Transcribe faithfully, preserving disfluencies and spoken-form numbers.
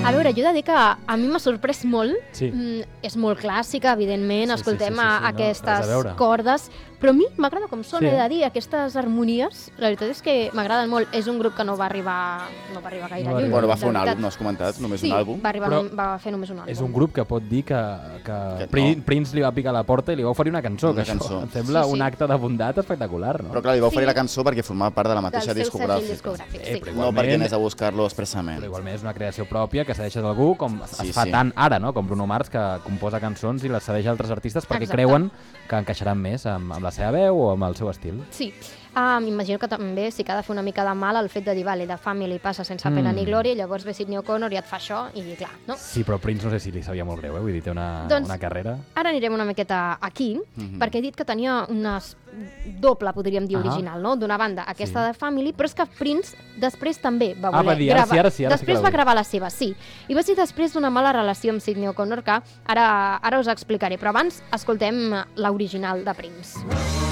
A veure, jo he de dir que a mi m'ha sorprès molt. Sí. Mm, és molt clàssica, evidentment, Sí, sí, escoltem sí, sí, sí, no, aquestes res a veure. cordes, però a mi m'agrada com són, Sí, he eh? de dir, aquestes harmonies. La veritat és que m'agraden molt. És un grup que no va arribar, no va arribar gaire No va lluny. arribar. Bueno, va de fer un veritat. àlbum, no has comentat? Només Sí, un àlbum? va, arribar, Però va fer només un àlbum. És un grup que pot dir que, que, Que Prin- no. Prince li va picar a la porta i li va oferir una cançó. Una que això cançó. em sembla Sí, sí. un acte de bondat espectacular, no? Però clar, li va oferir Sí. la cançó perquè formava part de la del mateixa seu segell discogràfica. discogràfic. Eh, Sí. però No igualment- perquè anés a buscar-lo expressament. Però igualment és una creació pròpia que cedeix a algú, com es Sí, fa sí. tant ara, no? Com Bruno Mars, que composa cançons i les cedeix a altres artistes perquè Exacte. creuen que encaixaran més amb, amb la seva veu o amb el seu estil. Sí, uh, m'imagino que també sí que ha de fer una mica de mal el fet de dir, vale, The Family passa sense pena Mm. ni glòria, i llavors ve Sidney O'Connor i et fa això, i clar, no? Sí, però Prince no sé si li sabia molt greu, eh? Vull dir, té una, Doncs- una carrera... Ara anirem una miqueta aquí, Mhm. perquè he dit que tenia una s- doble, podríem dir, Ah. original, no? D'una banda, aquesta Sí. de Family, però és que Prince després també va Ah, voler va dir, ara gravar... sí, ara sí, ara sí que després la va vull. gravar la seva, sí. I va ser després d'una mala relació amb Sidney O'Connor, que ara, ara us explicaré. Però abans escoltem l'original de Prince.